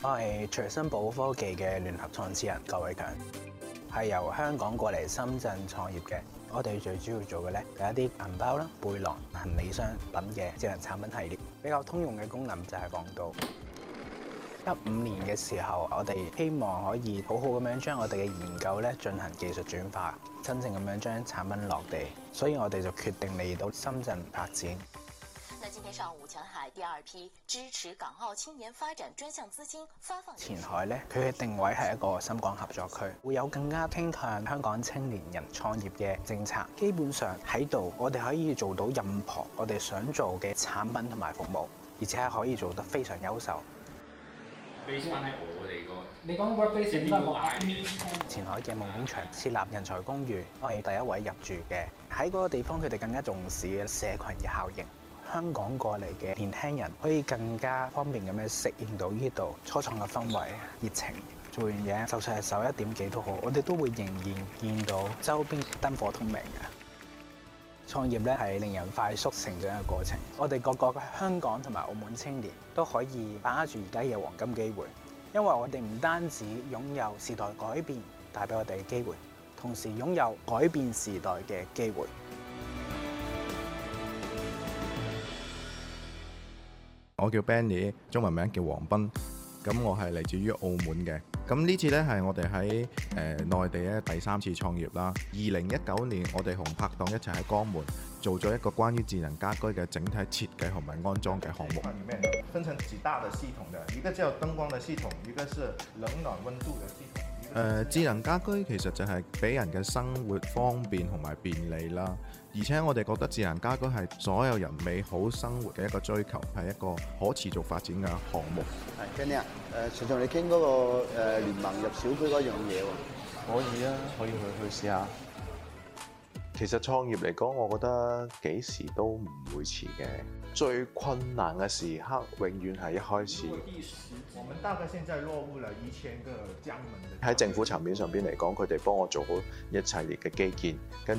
我係隨身寶科技嘅聯合創始人郭偉強，係由香港過嚟深圳創業嘅。我哋最主要做嘅咧係一啲銀包啦、背囊、行李箱等嘅智能產品系列。比較通用嘅功能就係防盜。15年嘅時候，我哋希望可以好好咁樣將我哋嘅研究咧進行技術轉化，真正咁樣將產品落地。所以我哋就決定嚟到深圳發展。 那今天上午，前海第二批支持港澳青年發展專項資金發放。 前海咧，佢嘅定位係一個深港合作區，會有更加傾向香港青年人創業嘅政策。基本上喺度，我哋可以做到任何我哋想做嘅產品同埋服務，而且係可以做得非常優秀。 base 翻喺我哋個， 你講 workbase 應該話前海嘅夢工場設立人才公寓，我係第一位入住嘅。喺嗰個地方，佢哋更加重視嘅社群嘅效應。香港過嚟嘅年輕人可以更加方便咁樣適應到呢度初創嘅氛圍、熱情。做完嘢，就算係11點幾都好，我哋都會仍然見到周邊燈火通明嘅。創業咧係令人快速成長嘅過程。我哋個個香港同埋澳門青年都可以把握住而家嘅黃金機會，因為我哋唔單止擁有時代改變帶俾我哋嘅機會，同時擁有改變時代嘅機會。 我叫 Benny， 中文名叫黃斌。咁我係嚟自於澳門嘅。咁呢次呢係我哋喺內地咧第3次創業啦。2019年我哋同拍檔一齊喺江門做咗一個關於智能家居嘅整體設計同埋安裝嘅項目。 裡面分成幾大的系統的，一個叫燈光的系統，一個是冷暖溫度的系統。 智能家居其實就係俾人嘅生活方便同埋便利啦，而且我哋覺得智能家居係所有人美好生活嘅一個追求，係一個可持續發展嘅項目。 係 Kenny 啊，想同你傾嗰個聯盟入小區嗰樣嘢喎。 可以啊，可以去試下。其實創業嚟講，我覺得幾時都唔會遲嘅。最困難嘅時刻，永遠係一開始。 我們大概現在落戶了1000個江門的。 喺政府層面上邊嚟講，佢哋幫我做好一系列嘅基建，跟